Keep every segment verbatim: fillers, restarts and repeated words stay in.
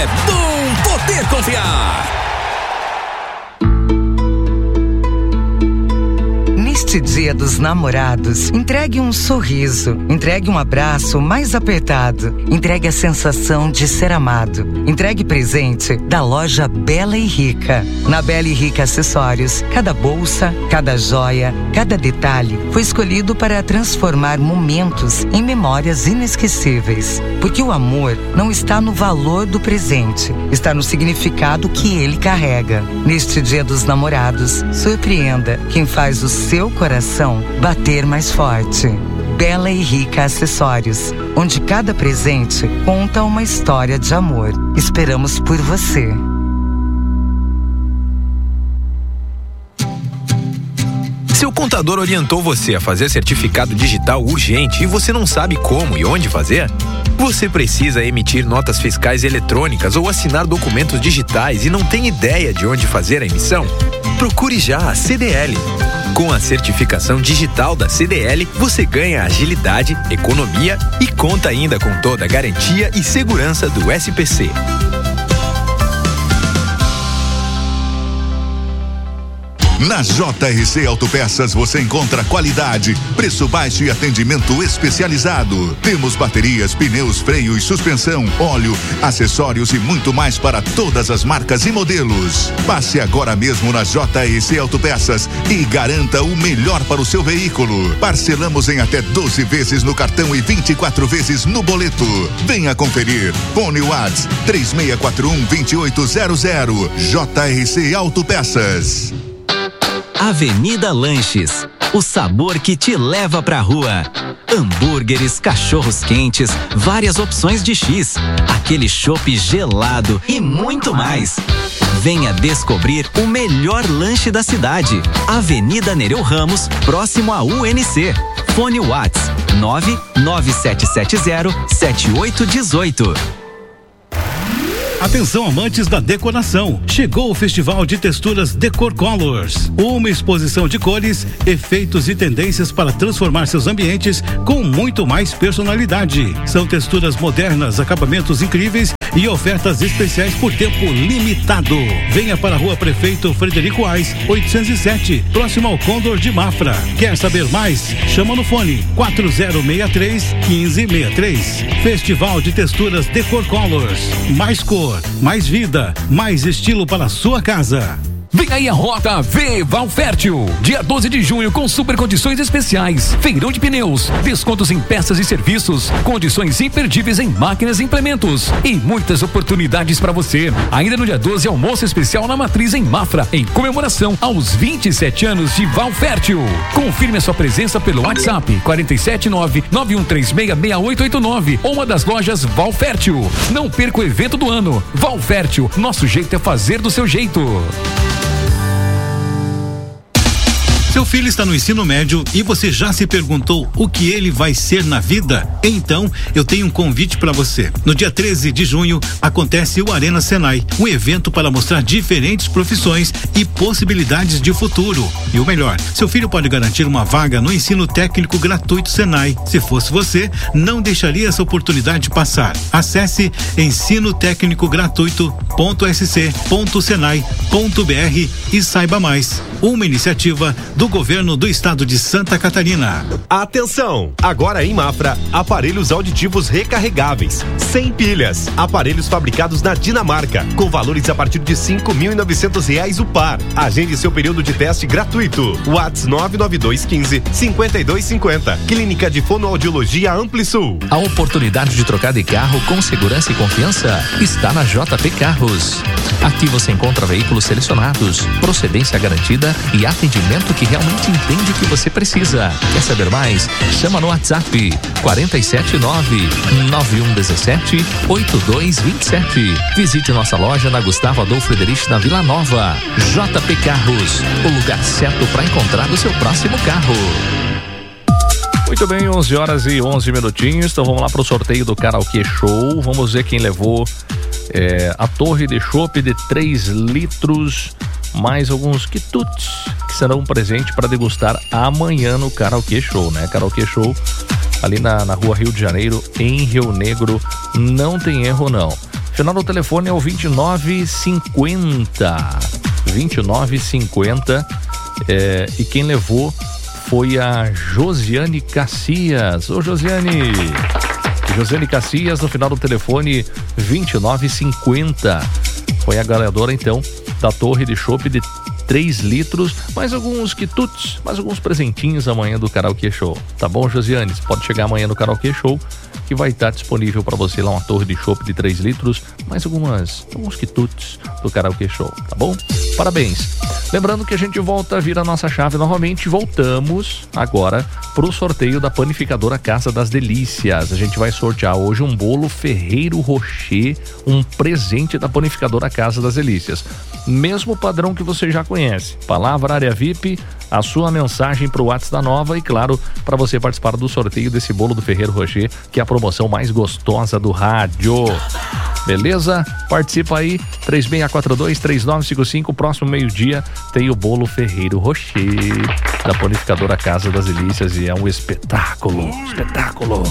É bom poder confiar. Neste Dia dos Namorados, entregue um sorriso, entregue um abraço mais apertado, entregue a sensação de ser amado. Entregue presente da loja Bela e Rica. Na Bela e Rica Acessórios, cada bolsa, cada joia, cada detalhe foi escolhido para transformar momentos em memórias inesquecíveis. Porque o amor não está no valor do presente, está no significado que ele carrega. Neste Dia dos Namorados, surpreenda quem faz o seu coração bater mais forte. Bela e Rica Acessórios, onde cada presente conta uma história de amor. Esperamos por você. Seu contador orientou você a fazer certificado digital urgente e você não sabe como e onde fazer? Você precisa emitir notas fiscais eletrônicas ou assinar documentos digitais e não tem ideia de onde fazer a emissão? Procure já a C D L. Com a certificação digital da C D L, você ganha agilidade, economia e conta ainda com toda a garantia e segurança do S P C. Na J R C Autopeças você encontra qualidade, preço baixo e atendimento especializado. Temos baterias, pneus, freio e suspensão, óleo, acessórios e muito mais para todas as marcas e modelos. Passe agora mesmo na J R C Autopeças e garanta o melhor para o seu veículo. Parcelamos em até doze vezes no cartão e vinte e quatro vezes no boleto. Venha conferir. Fone WhatsApp três seis quatro um, dois oito zero zero. J R C Autopeças. Avenida Lanches, o sabor que te leva pra rua. Hambúrgueres, cachorros quentes, várias opções de X, aquele chopp gelado e muito mais. Venha descobrir o melhor lanche da cidade. Avenida Nereu Ramos, próximo à U N C. Fone WhatsApp nove nove sete sete zero sete oito um oito. Atenção amantes da decoração, chegou o Festival de Texturas Decor Colors, uma exposição de cores, efeitos e tendências para transformar seus ambientes com muito mais personalidade. São texturas modernas, acabamentos incríveis e ofertas especiais por tempo limitado. Venha para a Rua Prefeito Frederico Ais, oitocentos e sete, próximo ao Condor de Mafra. Quer saber mais? Chama no fone quatro zero seis três, um cinco seis três. Festival de Texturas Decor Colors. Mais cor, mais vida, mais estilo para a sua casa. Vem aí a Rota V Valfértil, dia doze de junho com super condições especiais, feirão de pneus, descontos em peças e serviços, condições imperdíveis em máquinas e implementos e muitas oportunidades para você. Ainda no dia doze, almoço especial na Matriz em Mafra, em comemoração aos vinte e sete anos de Valfértil. Confirme a sua presença pelo WhatsApp quatro sete nove, nove um três seis, seis oito oito nove ou uma das lojas Valfértil. Não perca o evento do ano. Valfértil, nosso jeito é fazer do seu jeito. Seu filho está no ensino médio e você já se perguntou o que ele vai ser na vida? Então, eu tenho um convite para você. No dia treze de junho, acontece o Arena Senai, um evento para mostrar diferentes profissões e possibilidades de futuro. E o melhor, seu filho pode garantir uma vaga no ensino técnico gratuito Senai. Se fosse você, não deixaria essa oportunidade passar. Acesse ensino técnico gratuito ponto s c ponto senai ponto b r e saiba mais. Uma iniciativa do Governo do Estado de Santa Catarina. Atenção! Agora em Mafra, aparelhos auditivos recarregáveis, sem pilhas, aparelhos fabricados na Dinamarca, com valores a partir de cinco mil e novecentos reais o par. Agende seu período de teste gratuito. WhatsApp nove nove dois um cinco, cinco dois cinco zero. Clínica de Fonoaudiologia Amplisul. A oportunidade de trocar de carro com segurança e confiança está na J P Carros. Aqui você encontra veículos selecionados, procedência garantida e atendimento que realmente entende o que você precisa. Quer saber mais? Chama no WhatsApp quatro sete nove, nove um um sete, oito dois dois sete. Visite nossa loja na Gustavo Adolfo Frederich, na Vila Nova. J P Carros, o lugar certo para encontrar o seu próximo carro. Muito bem, onze horas e onze minutinhos. Então vamos lá para o sorteio do Karaokê Show. Vamos ver quem levou é, a torre de chopp de três litros, mais alguns quitutes, que serão um presente para degustar amanhã no Karaokê Show, né? Karaokê Show ali na, na rua Rio de Janeiro, em Rio Negro, não tem erro não. Final do telefone é o vinte e nove cinquenta. vinte e nove cinquenta. É, e quem levou foi a Josiane Cacias. Ô Josiane! Josiane Cacias no final do telefone vinte e nove cinquenta. Foi a ganhadora então da torre de chopp de três litros, mais alguns quitutes, mais alguns presentinhos amanhã do Karaokê Show. Tá bom, Josiane? Você pode chegar amanhã no Karaokê Show, que vai estar disponível para você lá uma torre de chopp de três litros, mais algumas, alguns quitutes do Karaokê Show, tá bom? Parabéns! Lembrando que a gente volta a vir a nossa chave novamente, voltamos agora pro sorteio da panificadora Casa das Delícias. A gente vai sortear hoje um bolo Ferreiro Rocher, um presente da panificadora Casa das Delícias. Mesmo padrão que você já conhece. Palavra área V I P, a sua mensagem pro WhatsApp da Nova e, claro, para você participar do sorteio desse bolo do Ferreiro Rocher, que é a promoção mais gostosa do rádio. Beleza? Participa aí, três seis quatro dois, três nove cinco cinco, próximo meio-dia tem o bolo Ferreiro Rocher, da panificadora Casa das Delícias, e é um espetáculo, espetáculo.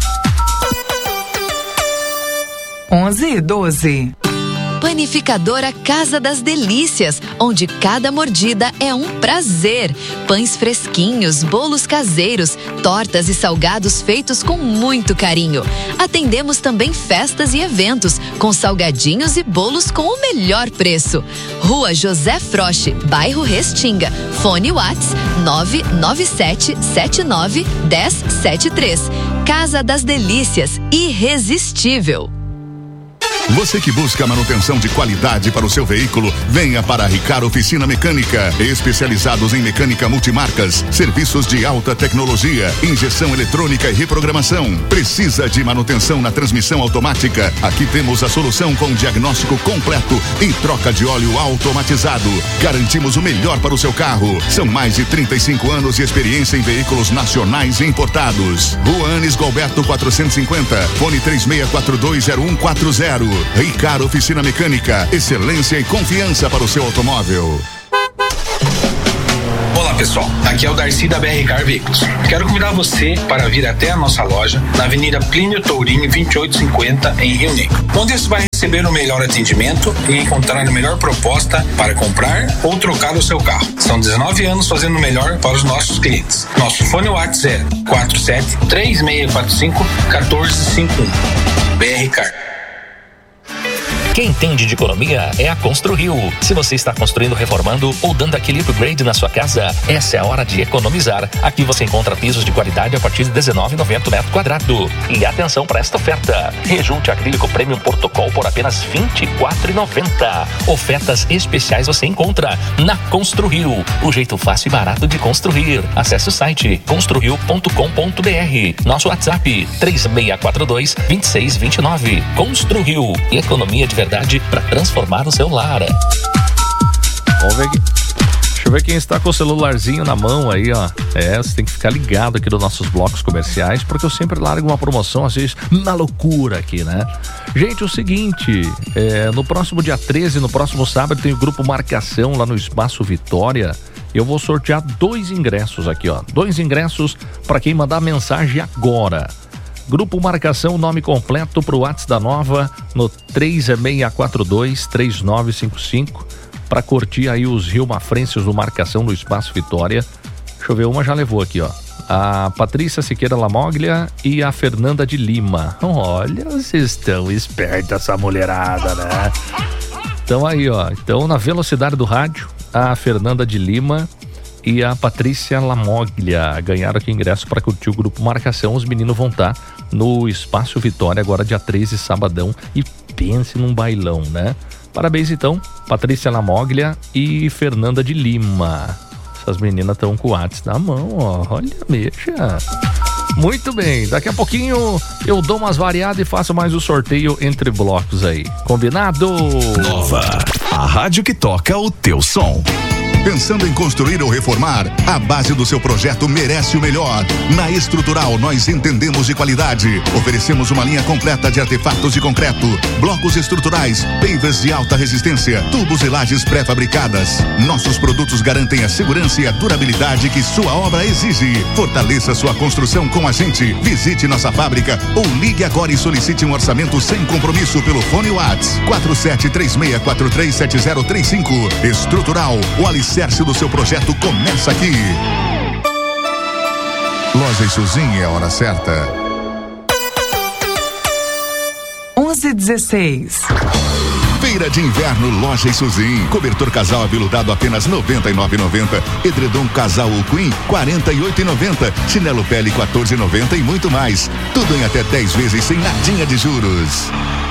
onze e doze. Panificadora Casa das Delícias, onde cada mordida é um prazer. Pães fresquinhos, bolos caseiros, tortas e salgados feitos com muito carinho. Atendemos também festas e eventos, com salgadinhos e bolos com o melhor preço. Rua José Froche, bairro Restinga. Fone Whats nove nove sete sete nove um zero sete três. Casa das Delícias, irresistível. Você que busca manutenção de qualidade para o seu veículo, venha para a Ricar Oficina Mecânica. Especializados em mecânica multimarcas, serviços de alta tecnologia, injeção eletrônica e reprogramação. Precisa de manutenção na transmissão automática? Aqui temos a solução com diagnóstico completo e troca de óleo automatizado. Garantimos o melhor para o seu carro. São mais de trinta e cinco anos de experiência em veículos nacionais e importados. Rua Anis Galberto quatrocentos e cinquenta, fone três seis quatro dois zero um quatro zero. Ricar Oficina Mecânica, excelência e confiança para o seu automóvel. Olá pessoal, aqui é o Darcy da B R Car Veículos. Quero convidar você para vir até a nossa loja na Avenida Plínio Tourinho vinte e oito cinquenta em Rio Negro, onde você vai receber o melhor atendimento e encontrar a melhor proposta para comprar ou trocar o seu carro. São dezenove anos fazendo o melhor para os nossos clientes. Nosso fone WhatsApp é quatro sete três seis quatro cinco um quatro cinco um. B R Car. Quem entende de economia é a Construrio. Se você está construindo, reformando ou dando aquele upgrade na sua casa, essa é a hora de economizar. Aqui você encontra pisos de qualidade a partir de dezenove reais e noventa centavos metro quadrado. E atenção para esta oferta. Rejunte acrílico Premium Protocol por apenas vinte e quatro reais e noventa centavos. Ofertas especiais você encontra na Construrio. O jeito fácil e barato de construir. Acesse o site construrio ponto com ponto b r. Nosso WhatsApp três seis quatro dois, dois seis dois nove. Construrio. Economia de verdade para transformar o seu lar. Vamos ver aqui. Deixa eu ver quem está com o celularzinho na mão aí, ó. É, você tem que ficar ligado aqui nos nossos blocos comerciais, porque eu sempre largo uma promoção, às vezes, na loucura aqui, né? Gente, o seguinte, é, no próximo dia treze, no próximo sábado, tem o Grupo Marcação lá no Espaço Vitória. Eu vou sortear dois ingressos aqui, ó. Dois ingressos para quem mandar mensagem agora. Grupo Marcação, nome completo pro WhatsApp da Nova no três seis quatro dois, três nove cinco cinco para curtir aí os Rio Mafrenses do Marcação no Espaço Vitória. Deixa eu ver, uma já levou aqui, ó. A Patrícia Siqueira Lamoglia e a Fernanda de Lima. Olha, vocês estão espertos essa mulherada, né? Então aí, ó. Então na velocidade do rádio, a Fernanda de Lima e a Patrícia Lamoglia ganharam aqui ingresso para curtir o Grupo Marcação. Os meninos vão estar no Espaço Vitória agora dia treze, sabadão, e pense num bailão, né? Parabéns então, Patrícia Lamoglia e Fernanda de Lima. Essas meninas estão com o WhatsApp na mão, ó. Olha, mexa. Muito bem, daqui a pouquinho eu dou umas variadas e faço mais o sorteio entre blocos aí. Combinado? Nova, a rádio que toca o teu som. Pensando em construir ou reformar? A base do seu projeto merece o melhor. Na Estrutural nós entendemos de qualidade. Oferecemos uma linha completa de artefatos de concreto, blocos estruturais, pavers de alta resistência, tubos e lajes pré-fabricadas. Nossos produtos garantem a segurança e a durabilidade que sua obra exige. Fortaleça sua construção com a gente. Visite nossa fábrica ou ligue agora e solicite um orçamento sem compromisso pelo fone WhatsApp quatro sete três seis quatro três sete zero três cinco. Estrutural, o alicerce do seu projeto começa aqui. Loja Isuzinha é a hora certa. onze e dezesseis. Feira de Inverno Loja Isuzinha. Cobertor casal aveludado apenas noventa e nove reais e noventa centavos. Edredom casal ou queen quarenta e oito reais e noventa centavos. Chinelo pele quatorze reais e noventa centavos e muito mais. Tudo em até dez vezes sem nadinha de juros.